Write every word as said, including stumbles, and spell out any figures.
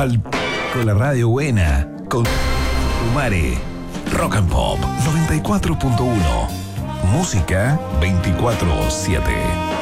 pal con la radio buena. Con Umare. Rock and Pop noventa y cuatro punto uno. Música veinticuatro siete.